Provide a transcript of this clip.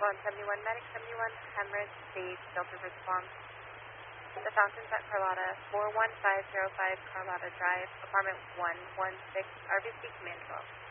171, Medic 71, hemorrhage, stage, Delta response. The Fountains at Carlotta, 41505 Carlotta Drive, apartment 116, RBC Command 12.